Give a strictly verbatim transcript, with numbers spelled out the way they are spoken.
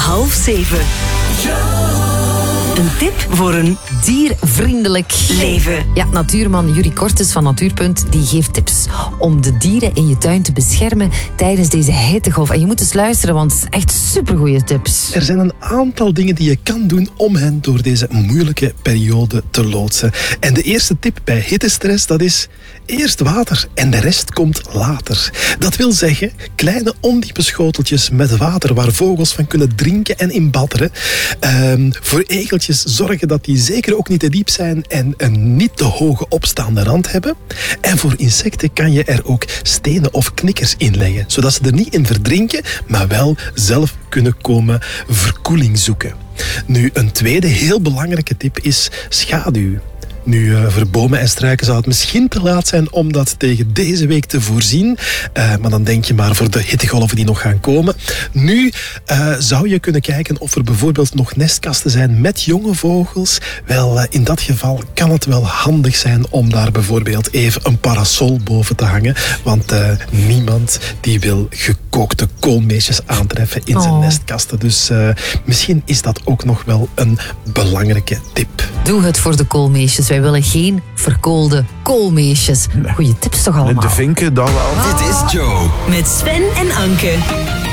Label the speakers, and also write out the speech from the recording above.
Speaker 1: half zeven. Een tip voor een
Speaker 2: diervriendelijk
Speaker 1: leven.
Speaker 2: Ja, natuurman Jurie Kortes van Natuurpunt die geeft tips om de dieren in je tuin te beschermen tijdens deze hittegolf. En je moet eens luisteren, want het is echt supergoeie tips.
Speaker 3: Er zijn een aantal dingen die je kan doen om hen door deze moeilijke periode te loodsen. En de eerste tip bij hittestress, dat is eerst water en de rest komt later. Dat wil zeggen, kleine ondiepe schoteltjes met water waar vogels van kunnen drinken en in badderen. Um, voor egeltjes zorgen dat die zeker ook niet te diep zijn en een niet te hoge opstaande rand hebben. En voor insecten kan je er ook stenen of knikkers in leggen, zodat ze er niet in verdrinken, maar wel zelf kunnen komen verkoeling zoeken. Nu, een tweede heel belangrijke tip is schaduw. Nu, uh, voor bomen en struiken zou het misschien te laat zijn om dat tegen deze week te voorzien. Uh, maar dan denk je maar voor de hittegolven die nog gaan komen. Nu uh, zou je kunnen kijken of er bijvoorbeeld nog nestkasten zijn met jonge vogels. Wel, uh, in dat geval kan het wel handig zijn om daar bijvoorbeeld even een parasol boven te hangen. Want uh, niemand die wil gekookte koolmeesjes aantreffen in zijn
Speaker 2: oh.
Speaker 3: nestkasten. Dus uh, misschien is dat ook nog wel een belangrijke tip.
Speaker 2: Doe het voor de koolmeesjes. Wij willen geen verkoolde koolmeesjes. Goeie tips toch allemaal?
Speaker 4: De vinken dan wel.
Speaker 1: Dit is Joe. Met Sven en Anke.